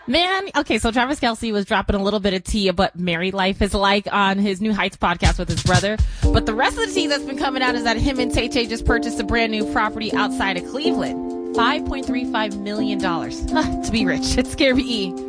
Man, okay, so Travis Kelce was dropping a little bit of tea about what married life is like on his New Heights podcast with his brother. But the rest of the tea that's been coming out is that him and Tay Tay just purchased a brand new property outside of Cleveland. $5.35 million. To be rich. It's Scary E.